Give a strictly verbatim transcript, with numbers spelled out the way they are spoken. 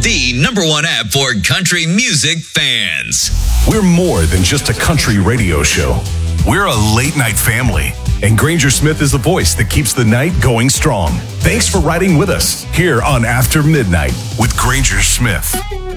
the number one app for country music fans. We're more than just a country radio show. We're a late night family. And Granger Smith is the voice that keeps the night going strong. Thanks for riding with us here on After Midnight with Granger Smith.